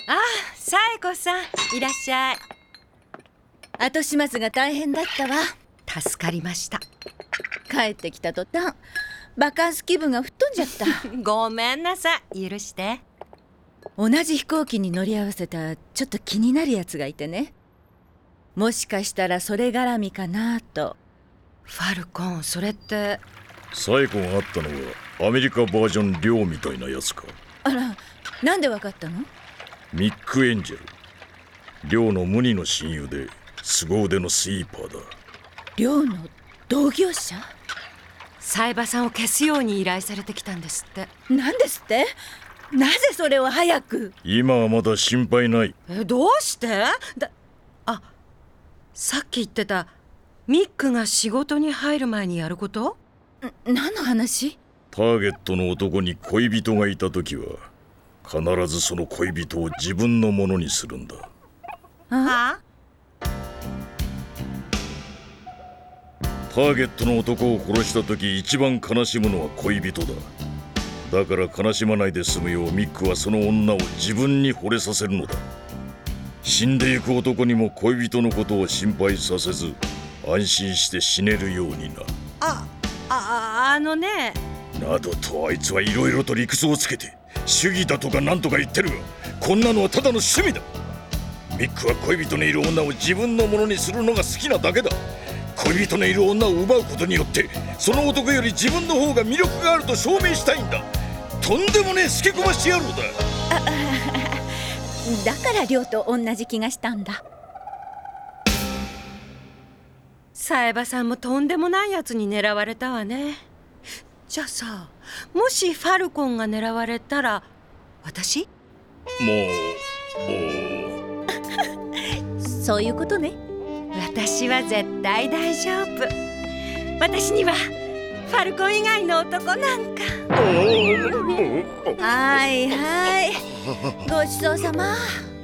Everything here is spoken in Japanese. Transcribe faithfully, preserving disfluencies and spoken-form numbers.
ああ、紗栄子さん、いらっしゃい。 後始末が大変だったわ。 助かりました。 帰ってきた途端バカンス気分が吹っ飛んじゃったごめんなさい、許して。 同じ飛行機に乗り合わせたちょっと気になるやつがいてね。もしかしたらそれ絡みかなと。 ファルコン、それって。 紗栄子があったのはアメリカバージョンリョウみたいなやつか。 あら、なんでわかったの？ ミック・エンジェル、リョウの無二の親友で凄腕のスイーパーだ。 リョウの同業者？ 冴羽さんを消すように依頼されてきたんですって。 なんですって？なぜそれを早く？ 今はまだ心配ない。 え、どうしてだ。あ、さっき言ってたミックが仕事に入る前にやること？ 何の話？ ターゲットの男に恋人がいた時は必ずその恋人を自分のものにするんだ。 ああ？ ターゲットの男を殺した時一番悲しむのは恋人だ。だから悲しまないで済むようミックはその女を自分に惚れさせるのだ。死んでゆく男にも恋人のことを心配させず安心して死ねるようにな。 あ、あ、あのね。 などとあいつはいろいろと理屈をつけて主義だとか何とか言ってるが、こんなのはただの趣味だ。ミックは恋人のいる女を自分のものにするのが好きなだけだ。恋人のいる女を奪うことによってその男より自分の方が魅力があると証明したいんだ。とんでもねえスケコマしてやろうだ。 あだからリョウと同じ気がしたんだ。 冴羽さんもとんでもないやつに狙われたわね。じゃあさ、もしファルコンが狙われたら私？ もうそういうことね。 私は絶対大丈夫。私にはファルコン以外の男なんか。 はいはい、ごちそうさま。